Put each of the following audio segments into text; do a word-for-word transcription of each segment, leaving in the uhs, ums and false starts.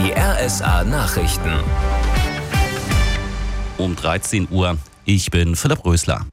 Die R S A-Nachrichten. Um dreizehn Uhr. Ich bin Philipp Rösler.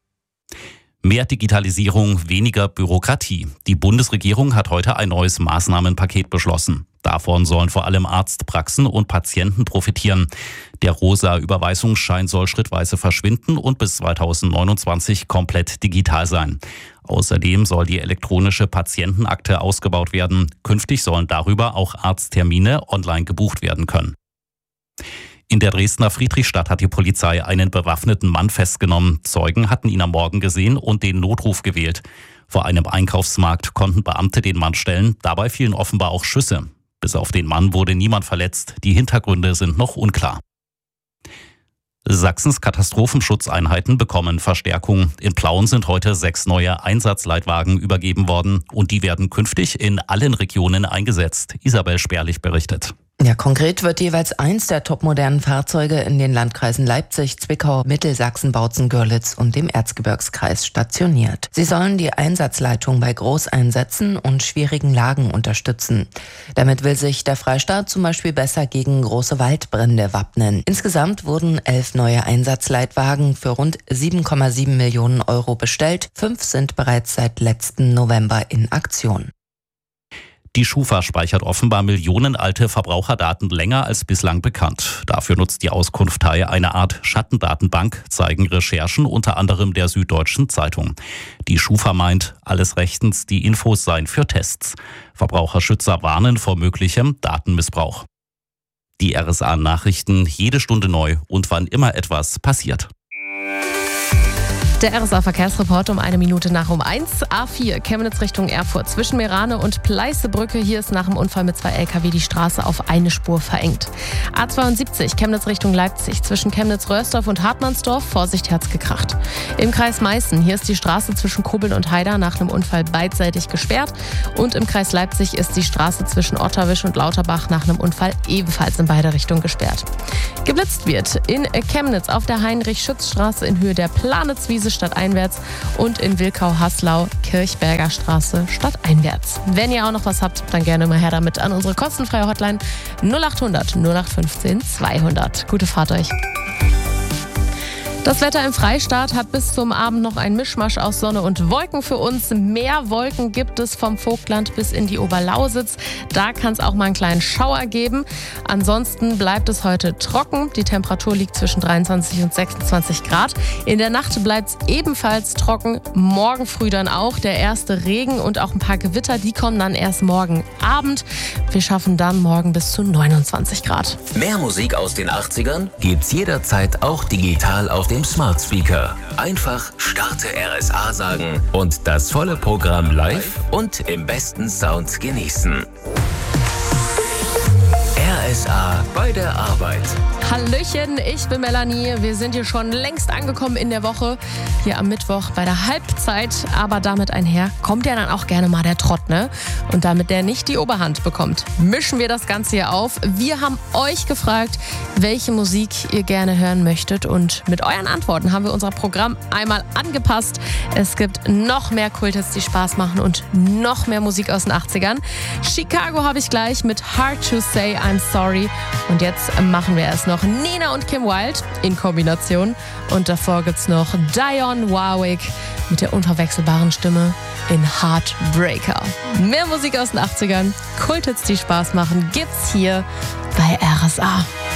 Mehr Digitalisierung, weniger Bürokratie. Die Bundesregierung hat heute ein neues Maßnahmenpaket beschlossen. Davon sollen vor allem Arztpraxen und Patienten profitieren. Der rosa Überweisungsschein soll schrittweise verschwinden und bis zweitausendneunundzwanzig komplett digital sein. Außerdem soll die elektronische Patientenakte ausgebaut werden. Künftig sollen darüber auch Arzttermine online gebucht werden können. In der Dresdner Friedrichstadt hat die Polizei einen bewaffneten Mann festgenommen. Zeugen hatten ihn am Morgen gesehen und den Notruf gewählt. Vor einem Einkaufsmarkt konnten Beamte den Mann stellen. Dabei fielen offenbar auch Schüsse. Bis auf den Mann wurde niemand verletzt. Die Hintergründe sind noch unklar. Sachsens Katastrophenschutzeinheiten bekommen Verstärkung. In Plauen sind heute sechs neue Einsatzleitwagen übergeben worden und die werden künftig in allen Regionen eingesetzt. Isabel Sperlich berichtet. Ja, konkret wird jeweils eins der topmodernen Fahrzeuge in den Landkreisen Leipzig, Zwickau, Mittelsachsen, Bautzen, Görlitz und dem Erzgebirgskreis stationiert. Sie sollen die Einsatzleitung bei Großeinsätzen und schwierigen Lagen unterstützen. Damit will sich der Freistaat zum Beispiel besser gegen große Waldbrände wappnen. Insgesamt wurden elf neue Einsatzleitwagen für rund sieben Komma sieben Millionen Euro bestellt. Fünf sind bereits seit letzten November in Aktion. Die Schufa speichert offenbar millionenalte Verbraucherdaten länger als bislang bekannt. Dafür nutzt die Auskunftei eine Art Schattendatenbank, zeigen Recherchen unter anderem der Süddeutschen Zeitung. Die Schufa meint, alles rechtens, die Infos seien für Tests. Verbraucherschützer warnen vor möglichem Datenmissbrauch. Die R S A-Nachrichten jede Stunde neu und wann immer etwas passiert. Der R S A-Verkehrsreport um eine Minute nach um eins. A vier, Chemnitz Richtung Erfurt. Zwischen Meerane und Pleißebrücke. Hier ist nach dem Unfall mit zwei L K W die Straße auf eine Spur verengt. A zweiundsiebzig, Chemnitz Richtung Leipzig. Zwischen Chemnitz-Röhrsdorf und Hartmannsdorf. Vorsicht, hat's gekracht. Im Kreis Meißen. Hier ist die Straße zwischen Kobeln und Haida nach einem Unfall beidseitig gesperrt. Und im Kreis Leipzig ist die Straße zwischen Otterwisch und Lauterbach nach einem Unfall ebenfalls in beide Richtungen gesperrt. Geblitzt wird in Chemnitz auf der Heinrich-Schütz-Straße in Höhe der Planitzwiese stadteinwärts und in Wilkau-Haslau Kirchberger Straße stadteinwärts. Wenn ihr auch noch was habt, dann gerne mal her damit an unsere kostenfreie Hotline null acht hundert null acht fünfzehn zweihundert. Gute Fahrt euch. Das Wetter im Freistaat hat bis zum Abend noch ein Mischmasch aus Sonne und Wolken für uns. Mehr Wolken gibt es vom Vogtland bis in die Oberlausitz. Da kann es auch mal einen kleinen Schauer geben. Ansonsten bleibt es heute trocken. Die Temperatur liegt zwischen dreiundzwanzig und sechsundzwanzig Grad. In der Nacht bleibt es ebenfalls trocken. Morgen früh dann auch. Der erste Regen und auch ein paar Gewitter, die kommen dann erst morgen Abend. Wir schaffen dann morgen bis zu neunundzwanzig Grad. Mehr Musik aus den achtzigern gibt's jederzeit auch digital auf dem Smart Speaker. Einfach Starte R S A sagen und das volle Programm live und im besten Sound genießen. R S A bei der Arbeit. Hallöchen, ich bin Melanie. Wir sind hier schon längst angekommen in der Woche. Hier am Mittwoch bei der Halbzeit. Aber damit einher kommt ja dann auch gerne mal der Trott, ne? Und damit der nicht die Oberhand bekommt, mischen wir das Ganze hier auf. Wir haben euch gefragt, welche Musik ihr gerne hören möchtet. Und mit euren Antworten haben wir unser Programm einmal angepasst. Es gibt noch mehr Kulthits, die Spaß machen und noch mehr Musik aus den achtzigern. Chicago habe ich gleich mit Hard to Say I'm Sorry. Und jetzt machen wir es noch. Nena und Kim Wilde in Kombination. Und davor gibt's noch Dionne Warwick mit der unverwechselbaren Stimme in Heartbreaker. Mehr Musik aus den achtzigern, Kulthits, die Spaß machen, gibt's hier bei R S A.